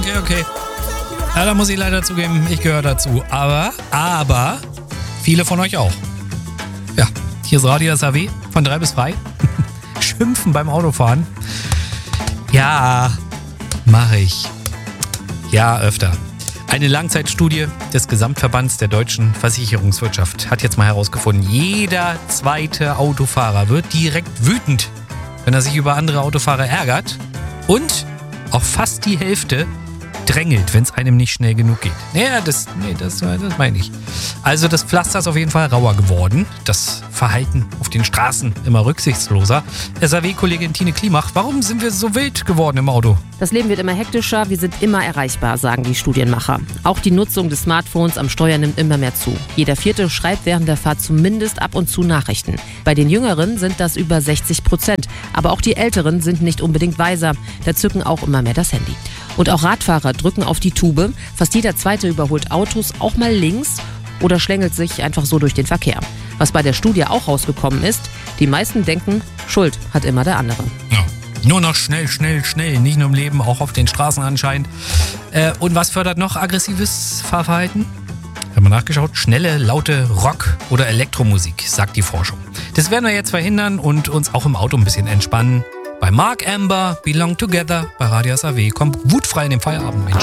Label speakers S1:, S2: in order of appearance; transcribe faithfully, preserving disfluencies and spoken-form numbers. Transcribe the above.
S1: okay, okay. Ja, da muss ich leider zugeben, ich gehöre dazu. Aber, aber, viele von euch auch. Ja, hier ist Radio S A W von drei bis frei. Schimpfen beim Autofahren. Ja, mache ich. Ja, öfter. Eine Langzeitstudie des Gesamtverbands der deutschen Versicherungswirtschaft hat jetzt mal herausgefunden, jeder zweite Autofahrer wird direkt wütend, wenn er sich über andere Autofahrer ärgert. Und auch fast die Hälfte drängelt, wenn es einem nicht schnell genug geht. Naja, das, nee, das, das meine ich. Also das Pflaster ist auf jeden Fall rauer geworden. Das Verhalten auf den Straßen immer rücksichtsloser. S A W-Kollegin Tine Klimach, warum sind wir so wild geworden im Auto?
S2: Das Leben wird immer hektischer, wir sind immer erreichbar, sagen die Studienmacher. Auch die Nutzung des Smartphones am Steuer nimmt immer mehr zu. Jeder Vierte schreibt während der Fahrt zumindest ab und zu Nachrichten. Bei den Jüngeren sind das über sechzig Prozent. Aber auch die Älteren sind nicht unbedingt weiser. Da zücken auch immer mehr das Handy. Und auch Radfahrer drücken auf die Tube. Fast jeder Zweite überholt Autos auch mal links oder schlängelt sich einfach so durch den Verkehr. Was bei der Studie auch rausgekommen ist, die meisten denken, Schuld hat immer der andere.
S1: Ja. Nur noch schnell, schnell, schnell. Nicht nur im Leben, auch auf den Straßen anscheinend. Äh, und was fördert noch aggressives Fahrverhalten? Haben wir nachgeschaut? Schnelle, laute Rock- oder Elektromusik, sagt die Forschung. Das werden wir jetzt verhindern und uns auch im Auto ein bisschen entspannen. Bei Mark Amber, Belong Together, bei Radio S A W. Kommt wutfrei in den Feierabend, Mensch.